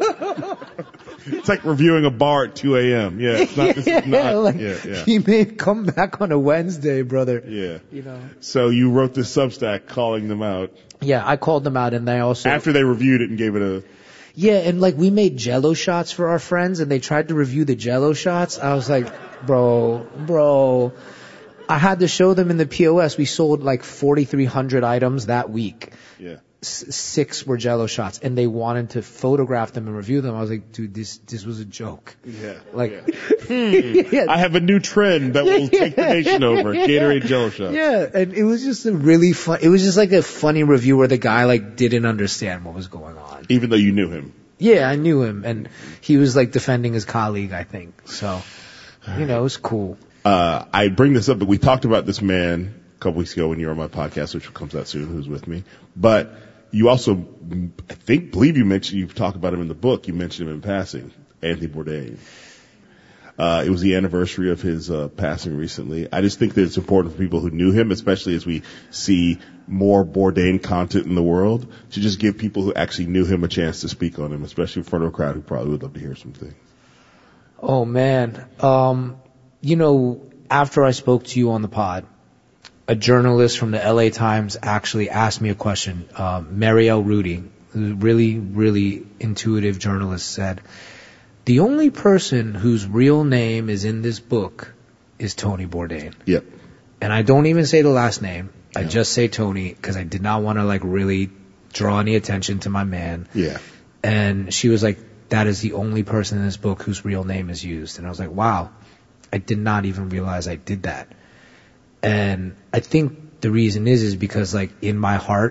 It's like reviewing a bar at two a.m. Yeah, it's not, this is not, like, yeah, yeah. he may come back on a Wednesday, brother. Yeah. You know. So you wrote this Substack calling them out Yeah, I called them out, and they also after they reviewed it and gave it a. yeah, and like we made Jello shots for our friends, and they tried to review the Jello shots. I was like, bro, bro, I had to show them in the P O S. We sold like forty-three hundred items that week. Yeah. S- six were Jello shots, and they wanted to photograph them and review them. I was like, dude, this this was a joke. Yeah. Like, yeah. yeah, I have a new trend that will take the nation over. Gatorade Jello shots. yeah, and it was just a really fun. It was just like a funny review where the guy like didn't understand what was going on. Even though you knew him. Yeah, I knew him, and he was like defending his colleague, I think. So, you know, it was cool. Uh, I bring this up, but we talked about this man a couple weeks ago when you were on my podcast, which comes out soon, who's with me. But you also, I think, believe you mentioned, you talk about him in the book, you mentioned him in passing, Anthony Bourdain. Uh, it was the anniversary of his uh, passing recently. I just think that it's important for people who knew him, especially as we see more Bourdain content in the world, to just give people who actually knew him a chance to speak on him, especially in front of a crowd who probably would love to hear some things. Oh man, um, you know, after I spoke to you on the pod, a journalist from the L A Times actually asked me a question. Um, Marielle Rudy, who's a really, really intuitive journalist, said, the only person whose real name is in this book is Tony Bourdain. Yep. And I don't even say the last name. I Yeah. just say Tony because I did not want to like really draw any attention to my man. Yeah. And she was like, that is the only person in this book whose real name is used. And I was like, wow, I did not even realize I did that. And I think the reason is, is because like in my heart,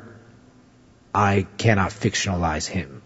I cannot fictionalize him.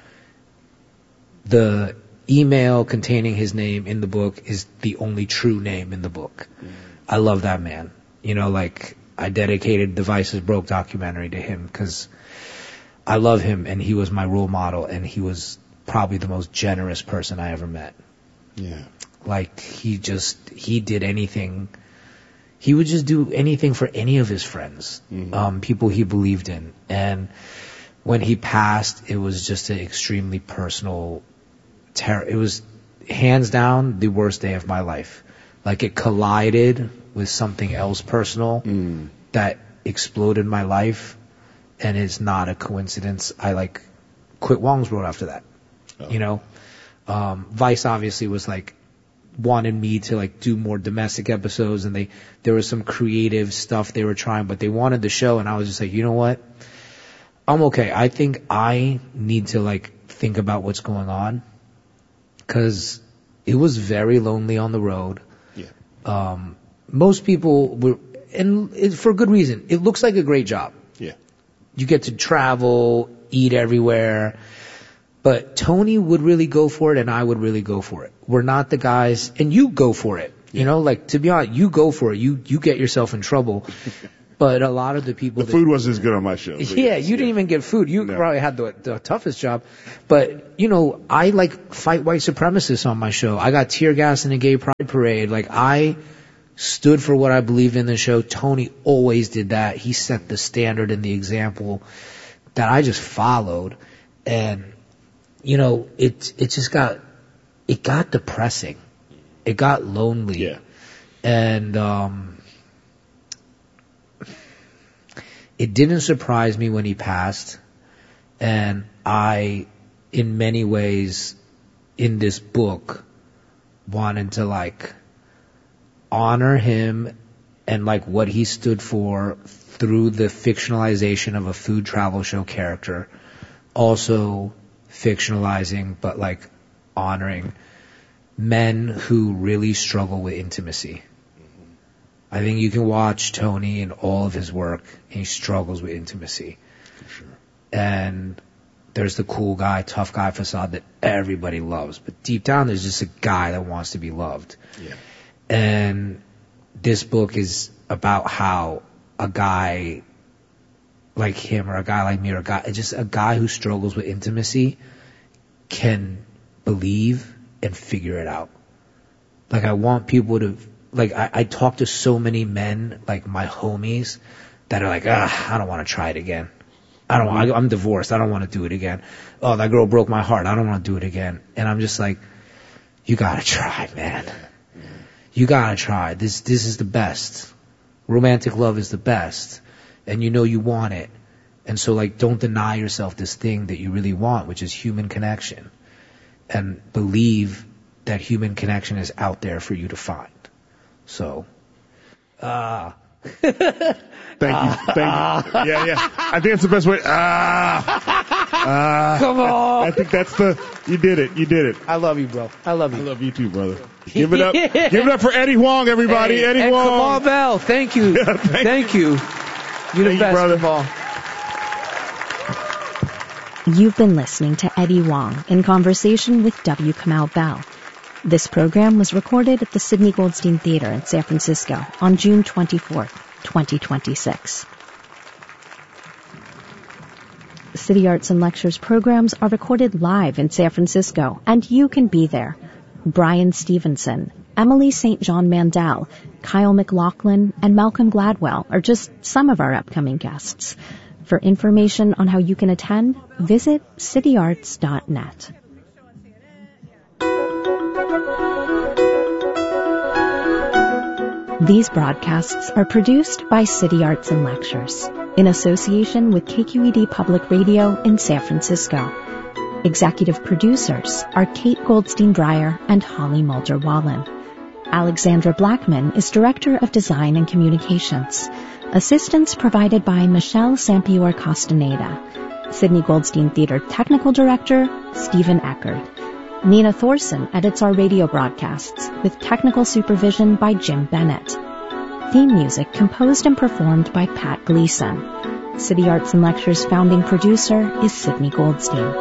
The email containing his name in the book is the only true name in the book. Mm. I love that man. You know, like I dedicated the Vices Broke documentary to him because I love him and he was my role model and he was probably the most generous person I ever met. Yeah. Like he just, he did anything. He would just do anything for any of his friends, mm-hmm. um, people he believed in. And when he passed, it was just an extremely personal terror. It was hands down the worst day of my life. Like it collided with something else personal mm. that exploded my life. And it's not a coincidence. I like quit Wong's Road after that. Oh. You know, um, Vice obviously was like, wanted me to like do more domestic episodes and they, there was some creative stuff they were trying, but they wanted the show and I was just like, you know what? I'm okay. I think I need to like think about what's going on because it was very lonely on the road. Yeah. Um, most people were, and it, for good reason. It looks like a great job. Yeah. You get to travel, eat everywhere. But Tony would really go for it and I would really go for it. We're not the guys, and you go for it. You know, like to be honest, you go for it. You, you get yourself in trouble. But a lot of the people... The that, food wasn't as good on my show. Yeah, yes, you didn't yeah. even get food. You no. probably had the, the toughest job. But, you know, I, like, fight white supremacists on my show. I got tear gas in a gay pride parade. Like, I stood for what I believed in the show. Tony always did that. He set the standard and the example that I just followed. And, you know, it, it just got... It got depressing. It got lonely. Yeah. And, um... it didn't surprise me when he passed, and I, in many ways, in this book, wanted to, like, honor him and, like, what he stood for through the fictionalization of a food travel show character, also fictionalizing, but, like, honoring men who really struggle with intimacy. I think you can watch Tony and all of his work, and he struggles with intimacy. For sure. And there's the cool guy, tough guy facade that everybody loves. But deep down, there's just a guy that wants to be loved. Yeah. And this book is about how a guy like him or a guy like me or a guy, just a guy who struggles with intimacy can believe and figure it out. Like, I want people to... Like, I, I talk to so many men, like my homies, that are like, ah, I don't want to try it again. I don't want, I, I'm divorced. I don't want to do it again. Oh, that girl broke my heart. I don't want to do it again. And I'm just like, you gotta try, man. You gotta try. This, this is the best. Romantic love is the best. And you know you want it. And so, like, don't deny yourself this thing that you really want, which is human connection. And believe that human connection is out there for you to find. So, ah. Uh, thank you. Thank you. Yeah, yeah. I think that's the best way. Ah. Ah. Come on. I think that's the, you did it. You did it. I love you, bro. I love you. I love you too, brother. Give it up. Give it up for Eddie Huang, everybody. Hey, Eddie and Huang. Kamal Bell. Thank you. Yeah, thank, thank you. You're the best, brother. Kamal. You've been listening to Eddie Huang in conversation with W. Kamau Bell. This program was recorded at the Sidney Goldstein Theater in San Francisco on June twenty-fourth, twenty twenty-six. City Arts and Lectures programs are recorded live in San Francisco, and you can be there. Brian Stevenson, Emily Saint John Mandel, Kyle MacLachlan, and Malcolm Gladwell are just some of our upcoming guests. For information on how you can attend, visit city arts dot net. These broadcasts are produced by City Arts and Lectures in association with K Q E D Public Radio in San Francisco. Executive producers are Kate Goldstein Dreyer and Holly Mulder Wallen. Alexandra Blackman is Director of Design and Communications. Assistance provided by Michelle Sampior Castaneda. Sidney Goldstein Theater Technical Director, Stephen Eckerd. Nina Thorson edits our radio broadcasts with technical supervision by Jim Bennett. Theme music composed and performed by Pat Gleason. City Arts and Lectures founding producer is Sidney Goldstein.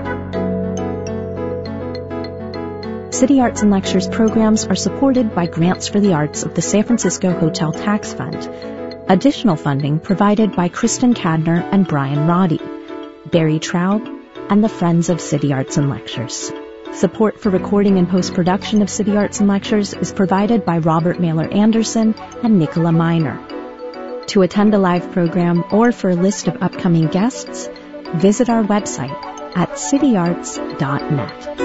City Arts and Lectures programs are supported by grants for the arts of the San Francisco Hotel Tax Fund. Additional funding provided by Kristen Cadner and Brian Roddy, Barry Traub, and the Friends of City Arts and Lectures. Support for recording and post-production of City Arts and Lectures is provided by Robert Mailer Anderson and Nicola Miner. To attend a live program or for a list of upcoming guests, visit our website at city arts dot net.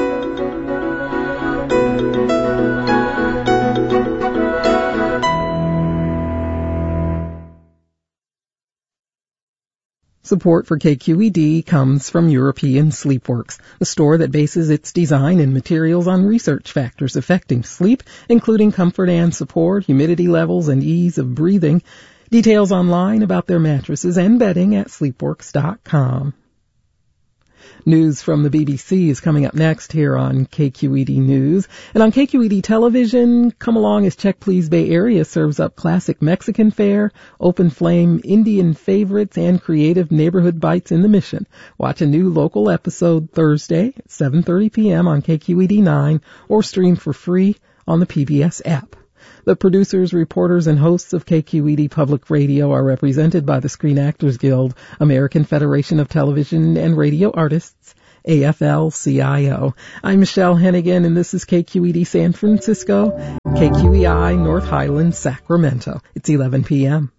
Support for K Q E D comes from European Sleepworks, the store that bases its design and materials on research factors affecting sleep, including comfort and support, humidity levels, and ease of breathing. Details online about their mattresses and bedding at sleepworks dot com. News from the B B C is coming up next here on K Q E D News. And on K Q E D Television, come along as Check Please Bay Area serves up classic Mexican fare, open flame Indian favorites, and creative neighborhood bites in the Mission. Watch a new local episode Thursday at seven thirty p.m. on K Q E D nine or stream for free on the P B S app. The producers, reporters, and hosts of K Q E D Public Radio are represented by the Screen Actors Guild, American Federation of Television and Radio Artists, A F L C I O. I'm Michelle Hennigan, and this is K Q E D San Francisco, K Q E I North Highlands, Sacramento. It's eleven p.m.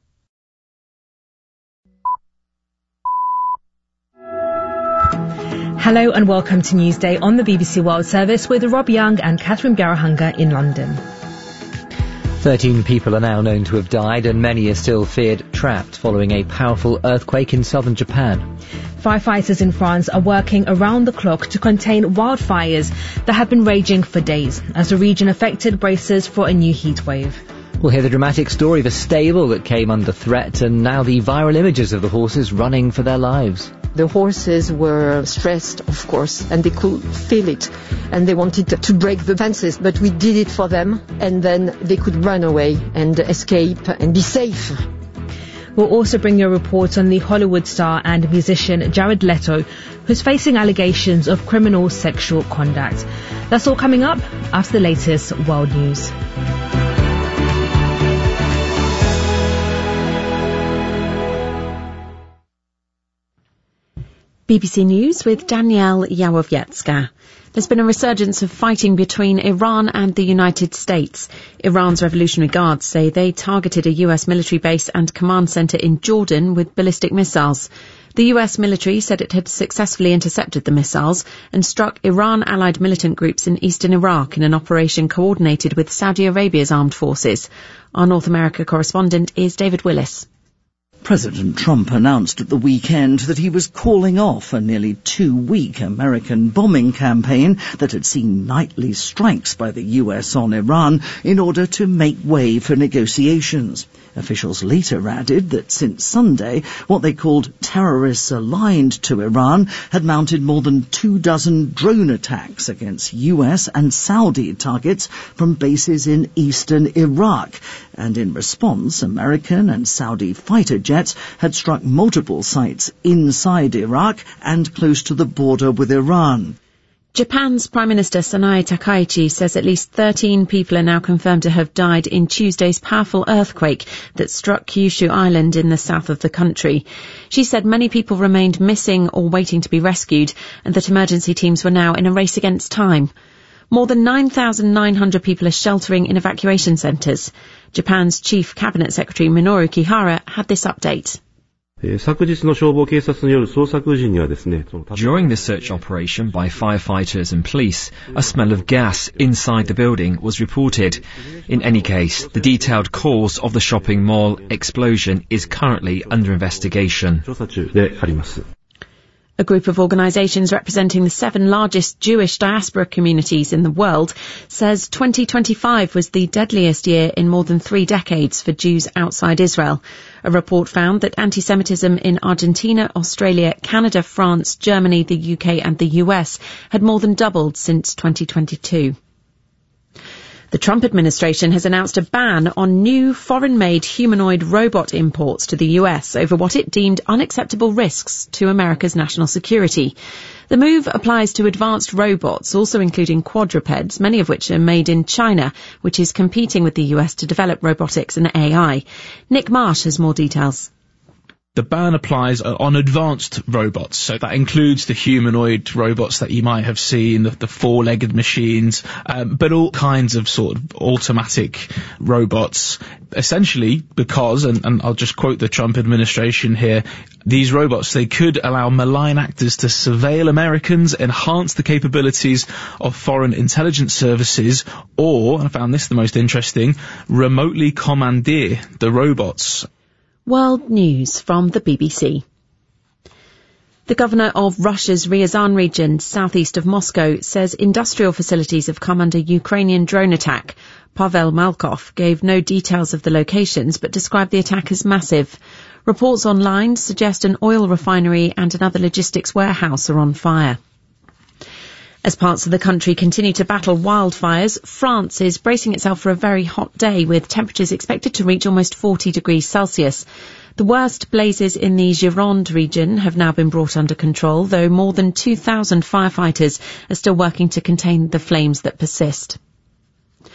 Hello and welcome to Newsday on the B B C World Service with Rob Young and Catherine Bjarahunga in London. Thirteen people are now known to have died and many are still feared trapped following a powerful earthquake in southern Japan. Firefighters in France are working around the clock to contain wildfires that have been raging for days as the region affected braces for a new heatwave. We'll hear the dramatic story of a stable that came under threat and now the viral images of the horses running for their lives. The horses were stressed, of course, and they could feel it. And they wanted to break the fences, but we did it for them. And then they could run away and escape and be safe. We'll also bring you a report on the Hollywood star and musician Jared Leto, who's facing allegations of criminal sexual conduct. That's all coming up after the latest world news. B B C News with Danielle Yawowiecka. There's been a resurgence of fighting between Iran and the United States. Iran's Revolutionary Guards say they targeted a U S military base and command centre in Jordan with ballistic missiles. The U S military said it had successfully intercepted the missiles and struck Iran-allied militant groups in eastern Iraq in an operation coordinated with Saudi Arabia's armed forces. Our North America correspondent is David Willis. President Trump announced at the weekend that he was calling off a nearly two-week American bombing campaign that had seen nightly strikes by the U S on Iran in order to make way for negotiations. Officials later added that since Sunday, what they called terrorists aligned to Iran had mounted more than two dozen drone attacks against U S and Saudi targets from bases in eastern Iraq. And in response, American and Saudi fighter jets had struck multiple sites inside Iraq and close to the border with Iran. Japan's Prime Minister Sanae Takaichi says at least thirteen people are now confirmed to have died in Tuesday's powerful earthquake that struck Kyushu Island in the south of the country. She said many people remained missing or waiting to be rescued and that emergency teams were now in a race against time. More than nine thousand nine hundred people are sheltering in evacuation centres. Japan's Chief Cabinet Secretary Minoru Kihara had this update. During the search operation by firefighters and police, a smell of gas inside the building was reported. In any case, the detailed cause of the shopping mall explosion is currently under investigation. A group of organisations representing the seven largest Jewish diaspora communities in the world says twenty twenty-five was the deadliest year in more than three decades for Jews outside Israel. A report found that anti-Semitism in Argentina, Australia, Canada, France, Germany, the U K and the U S had more than doubled since twenty twenty-two. The Trump administration has announced a ban on new foreign-made humanoid robot imports to the U S over what it deemed unacceptable risks to America's national security. The move applies to advanced robots, also including quadrupeds, many of which are made in China, which is competing with the U S to develop robotics and A I. Nick Marsh has more details. The ban applies on advanced robots, so that includes the humanoid robots that you might have seen, the, the four-legged machines, um, but all kinds of sort of automatic robots, essentially because, and, and I'll just quote the Trump administration here, these robots, they could allow malign actors to surveil Americans, enhance the capabilities of foreign intelligence services, or, and I found this the most interesting, remotely commandeer the robots. World News from the B B C. The governor of Russia's Ryazan region, southeast of Moscow, says industrial facilities have come under Ukrainian drone attack. Pavel Malkov gave no details of the locations but described the attack as massive. Reports online suggest an oil refinery and another logistics warehouse are on fire. As parts of the country continue to battle wildfires, France is bracing itself for a very hot day with temperatures expected to reach almost forty degrees Celsius. The worst blazes in the Gironde region have now been brought under control, though more than two thousand firefighters are still working to contain the flames that persist.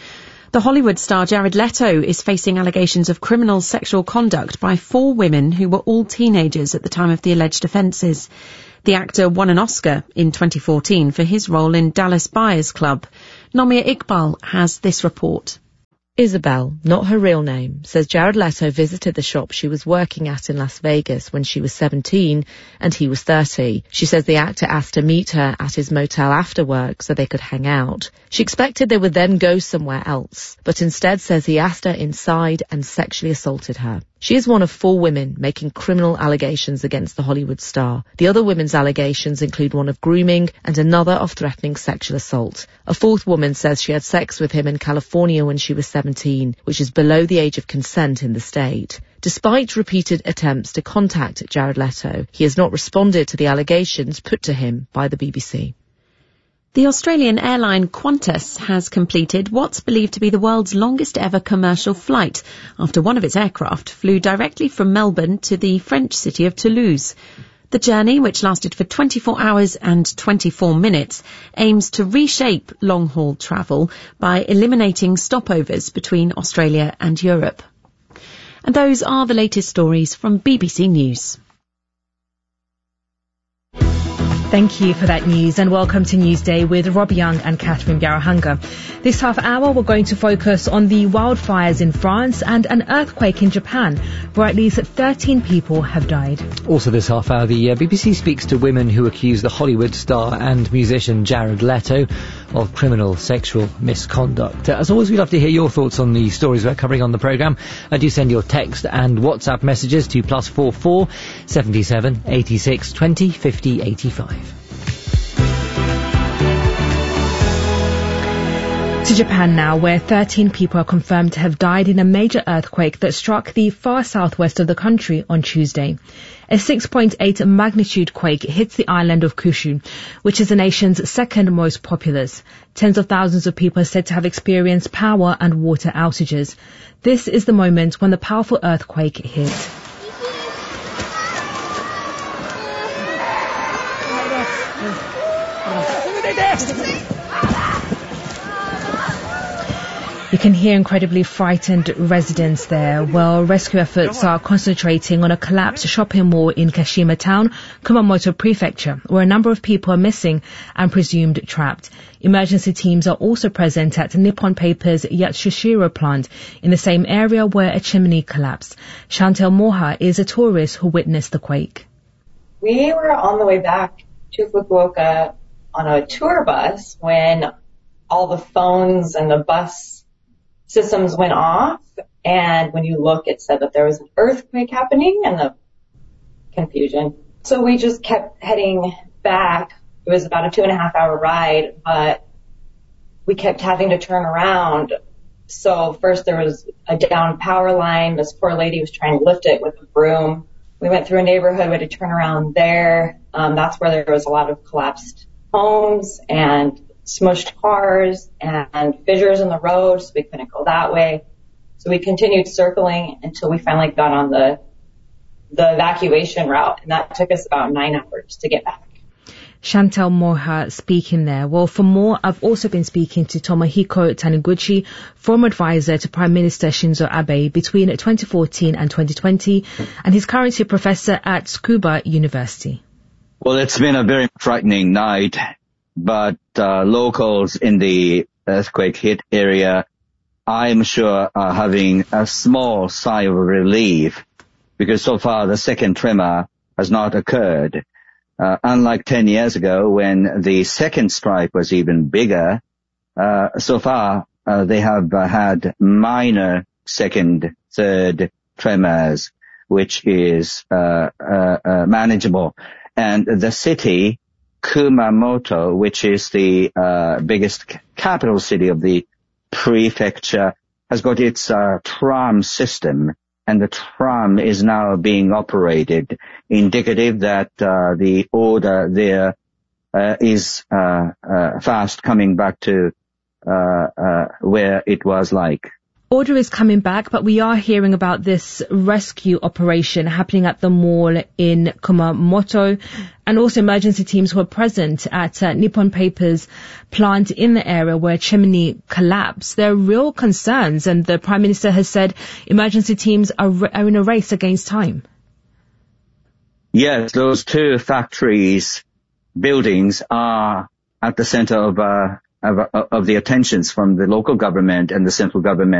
The Hollywood star Jared Leto is facing allegations of criminal sexual conduct by four women who were all teenagers at the time of the alleged offences. The actor won an Oscar in twenty fourteen for his role in Dallas Buyers Club. Nomia Iqbal has this report. Isabel, not her real name, says Jared Leto visited the shop she was working at in Las Vegas when she was seventeen and he was thirty. She says the actor asked to meet her at his motel after work so they could hang out. She expected they would then go somewhere else, but instead says he asked her inside and sexually assaulted her. She is one of four women making criminal allegations against the Hollywood star. The other women's allegations include one of grooming and another of threatening sexual assault. A fourth woman says she had sex with him in California when she was seventeen, which is below the age of consent in the state. Despite repeated attempts to contact Jared Leto, he has not responded to the allegations put to him by the B B C. The Australian airline Qantas has completed what's believed to be the world's longest ever commercial flight after one of its aircraft flew directly from Melbourne to the French city of Toulouse. The journey, which lasted for twenty-four hours and twenty-four minutes, aims to reshape long-haul travel by eliminating stopovers between Australia and Europe. And those are the latest stories from B B C News. Thank you for that news and welcome to Newsday with Rob Young and Catherine Biarahunga. This half hour we're going to focus on the wildfires in France and an earthquake in Japan where at least thirteen people have died. Also this half hour the uh, B B C speaks to women who accuse the Hollywood star and musician Jared Leto of criminal sexual misconduct. Uh, as always, we'd love to hear your thoughts on the stories we're covering on the programme. Uh, do send your text and WhatsApp messages to plus four four seventy seven eighty six twenty fifty eighty five. To Japan now, where thirteen people are confirmed to have died in a major earthquake that struck the far southwest of the country on Tuesday. A six point eight magnitude quake hits the island of Kyushu, which is the nation's second most populous. Tens of thousands of people are said to have experienced power and water outages. This is the moment when the powerful earthquake hit. You can hear incredibly frightened residents there, while rescue efforts are concentrating on a collapsed shopping mall in Kashima Town, Kumamoto Prefecture, where a number of people are missing and presumed trapped. Emergency teams are also present at Nippon Paper's Yatsushiro plant in the same area where a chimney collapsed. Chantel Moha is a tourist who witnessed the quake. We were on the way back to Fukuoka on a tour bus when all the phones and the bus systems went off, and when you look, it said that there was an earthquake happening and the confusion. So we just kept heading back. It was about a two and a half hour ride, but we kept having to turn around. So first there was a down power line. This poor lady was trying to lift it with a broom. We went through a neighborhood. We had to turn around there. Um, that's where there was a lot of collapsed homes and smushed cars and fissures in the road, so we couldn't go that way. So we continued circling until we finally got on the the evacuation route, and that took us about nine hours to get back. Chantel Moha speaking there. Well, for more, I've also been speaking to Tomohiko Taniguchi, former advisor to Prime Minister Shinzo Abe between twenty fourteen and twenty twenty, and he's currently a professor at Tsukuba University. Well, it's been a very frightening night, but uh, locals in the earthquake-hit area, I'm sure, are having a small sigh of relief, because so far the second tremor has not occurred. Uh, unlike ten years ago when the second strike was even bigger, uh, so far uh, they have uh, had minor second, third tremors, which is uh, uh, uh, manageable. And the city, Kumamoto, which is the uh, biggest c- capital city of the prefecture, has got its uh, tram system, and the tram is now being operated, indicative that uh, the order there uh, is uh, uh, fast coming back to uh, uh, where it was like Order is coming back, but we are hearing about this rescue operation happening at the mall in Kumamoto, and also emergency teams were present at uh, Nippon Paper's plant in the area where chimney collapsed. There are real concerns, and the Prime Minister has said emergency teams are, are in a race against time. Yes, those two factories, buildings are at the center of, uh, of, of the attentions from the local government and the central government.